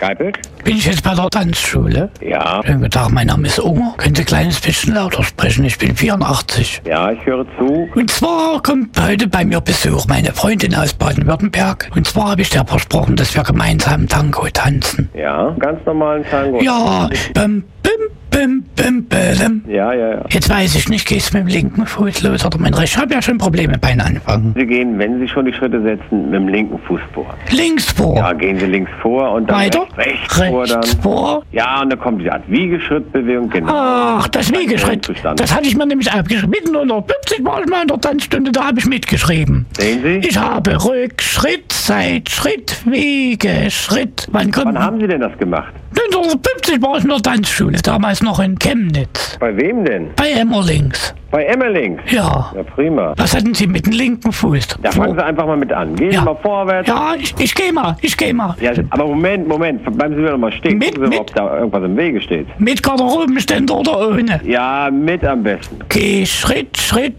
Geipelt? Bin ich jetzt bei der Tanzschule? Ja. Schönen guten Tag, mein Name ist Unger. Können Sie ein kleines bisschen lauter sprechen? Ich bin 84. Ja, ich höre zu. Und zwar kommt heute bei mir Besuch meine Freundin aus Baden-Württemberg. Und zwar habe ich der versprochen, dass wir gemeinsam Tango tanzen. Ja, ganz normalen Tango. Ja, bim, bim, bim, bim, bim. Ja. Jetzt weiß ich nicht, geht's mit dem linken Fuß los oder mit dem rechten? Ich habe ja schon Probleme beim Anfangen. Sie gehen, wenn Sie schon die Schritte setzen, mit dem linken Fuß vor. Links vor. Ja, gehen Sie links vor und dann Weiter. rechts vor dann. Vor. Ja, und dann kommt die Art Wiegeschrittbewegung, genau. Ach, das Wiegeschritt. Das hatte ich mir nämlich abgeschrieben. Mitten unter 50 Mal in der Tanzstunde, da habe ich mitgeschrieben. Sehen Sie? Ich habe Rückschritt, Seitschritt, Wiegeschritt. Wann haben Sie denn das gemacht? 1950 war ich in der Tanzschule, damals noch in Chemnitz. Bei wem denn? Bei Emmerlings. Bei Emmerlings? Ja. Ja, prima. Was hatten Sie mit dem linken Fuß? Da fangen Sie einfach mal mit an. Gehen Sie mal vorwärts. Ja, ich geh mal. Ja, aber Moment. Bleiben Sie wieder mal stehen. Gucken Sie mal, ob da irgendwas im Wege steht. Mit Garderobenständer oder ohne? Ja, mit am besten. Geh Schritt.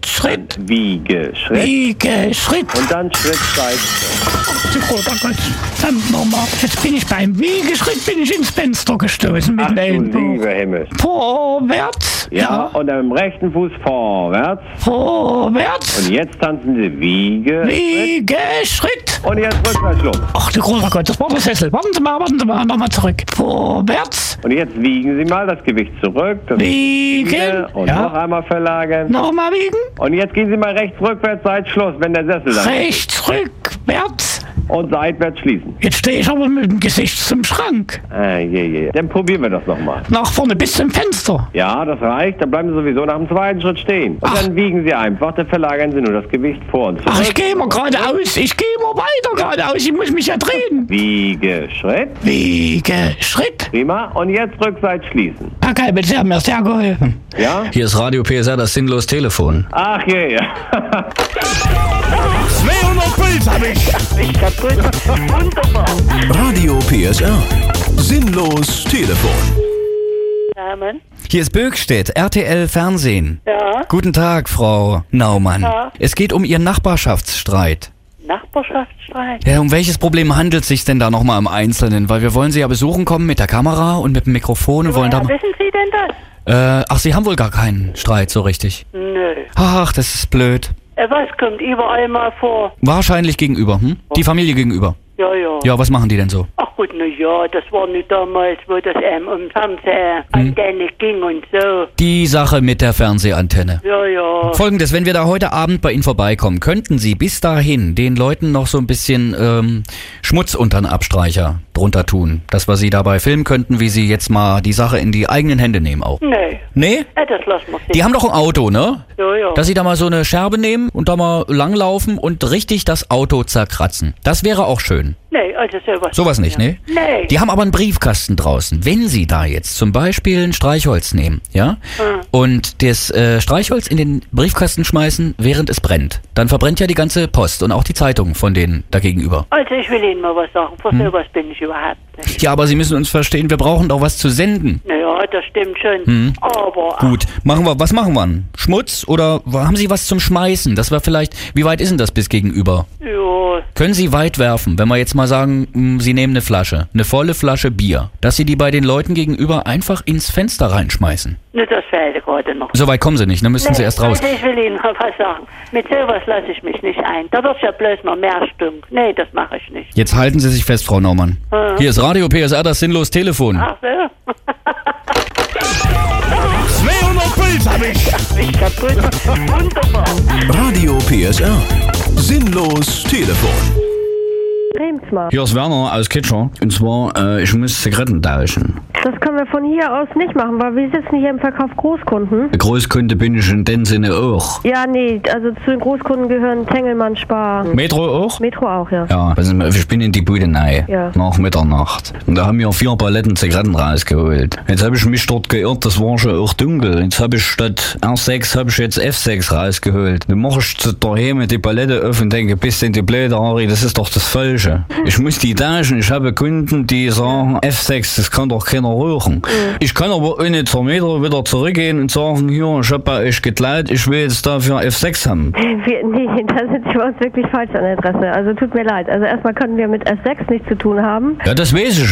Wiegeschritt. Wiegeschritt. Und dann Schritt, Seitschritt. Oh Gott, verdammt nochmal. Jetzt bin ich beim Wiegeschritt, ins Fenster gestoßen mit Ach dem du Ellenbogen. lieber Himmel. Vorwärts. Ja, und dann mit dem rechten Fuß vorwärts. Vorwärts. Und jetzt tanzen Sie Wiegeschritt. Und jetzt rückwärts los. Ach du großer Gott, das war der Sessel. Warten Sie mal, nochmal zurück. Vorwärts. Und jetzt wiegen Sie mal das Gewicht zurück. Das Wiegen. Und noch einmal verlagern. Nochmal wiegen. Und jetzt gehen Sie mal rechts rückwärts, Schluss, wenn der Sessel dann Rechts rückwärts. Und seitwärts schließen. Jetzt stehe ich aber mit dem Gesicht zum Schrank. Dann probieren wir das nochmal. Nach vorne bis zum Fenster. Ja, das reicht. Dann bleiben Sie sowieso nach dem zweiten Schritt stehen. Und dann wiegen Sie einfach, dann verlagern Sie nur das Gewicht vor und zurück. Ach, ich gehe immer geradeaus. Ich gehe immer weiter geradeaus. Ich muss mich ja drehen. Wiegeschritt. Wiegeschritt. Prima. Und jetzt Rückseite schließen. Herr Geipelt, Sie haben mir sehr geholfen. Ja? Hier ist Radio PSR, das sinnlos Telefon. Ach ja. 200 Puls hab ich. Ich kaputt. Wunderbar. Radio PSR. Sinnlos Telefon. Namen? Hier ist Böckstedt, RTL Fernsehen. Ja. Guten Tag, Frau Naumann. Ja. Es geht um Ihren Nachbarschaftsstreit. Nachbarschaftsstreit? Ja, um welches Problem handelt es sich denn da nochmal im Einzelnen? Weil wir wollen Sie ja besuchen kommen mit der Kamera und mit dem Mikrofon und wollen da... Wissen Sie denn das? Ach, Sie haben wohl gar keinen Streit so richtig. Nö. Ach, das ist blöd. Was kommt überall mal vor? Wahrscheinlich gegenüber, hm? Die Familie gegenüber. Ja. Ja, was machen die denn so? Ach gut, na ja, das war nicht damals, wo das um Fernsehantenne ging und so. Die Sache mit der Fernsehantenne. Ja. Folgendes, wenn wir da heute Abend bei Ihnen vorbeikommen, könnten Sie bis dahin den Leuten noch so ein bisschen Schmutz unter den Abstreicher drunter tun, dass wir Sie dabei filmen könnten, wie Sie jetzt mal die Sache in die eigenen Hände nehmen auch. Nee. Nee? Ja, das lassen wir Die haben doch ein Auto, ne? Ja. Dass Sie da mal so eine Scherbe nehmen und da mal langlaufen und richtig das Auto zerkratzen. Das wäre auch schön. Nee, also sowas. Sowas nicht, ne? Nee. Die haben aber einen Briefkasten draußen. Wenn Sie da jetzt zum Beispiel ein Streichholz nehmen, ja, und das Streichholz in den Briefkasten schmeißen, während es brennt, dann verbrennt ja die ganze Post und auch die Zeitung von denen dagegenüber. Also ich will Ihnen mal was sagen. Für sowas bin ich überhaupt nicht. Ja, aber Sie müssen uns verstehen, wir brauchen doch was zu senden. Naja, das stimmt schon. Aber... Gut, was machen wir? Schmutz oder haben Sie was zum Schmeißen? Das war vielleicht, wie weit ist denn das bis gegenüber? Ja. Können Sie weit werfen, wenn wir jetzt mal sagen, Sie nehmen eine volle Flasche Bier, dass Sie die bei den Leuten gegenüber einfach ins Fenster reinschmeißen? Ne, das fehlt gerade noch. So weit kommen Sie nicht, dann müssten Sie erst raus. Also ich will Ihnen mal was sagen. Mit sowas lasse ich mich nicht ein. Da wird ja bloß noch mehr Stunk. Nee, das mache ich nicht. Jetzt halten Sie sich fest, Frau Naumann. Hier ist Radio PSR, das sinnlos Telefon. Ach so. 200 Puls hab ich. Ich kaputt. Wunderbar. Radio PSR. Sinnlos Telefon. Remsmar. Hier ist Werner aus Kitscher. Und zwar, ich muss Zigaretten tauschen. Das können wir von hier aus nicht machen, weil wir sitzen hier im Verkauf Großkunden. Großkunde bin ich in dem Sinne auch. Ja, nee, also zu den Großkunden gehören Tengelmann, Spar. Metro auch? Metro auch, ja. Ja, also ich bin in die Bude rein, Ja. nach Mitternacht. Und da haben wir 4 Paletten Zigaretten rausgeholt. Jetzt habe ich mich dort geirrt, das war schon auch dunkel. Jetzt habe ich statt R6 habe ich jetzt F6 rausgeholt. Dann mache ich daheim die Palette auf und denke, bist du in die blöde Harry, das ist doch das Falsche. Ich muss die tauschen. Ich habe Kunden, die sagen, F6, das kann doch keiner rauchen. Ich kann aber ohne zur Metro wieder zurückgehen und sagen, hier, ich habe bei euch geklaut, ich will jetzt dafür F6 haben. Nee, da sind Sie bei uns wirklich falsch an der Adresse. Also tut mir leid. Also erstmal können wir mit F6 nichts zu tun haben. Ja, das weiß ich.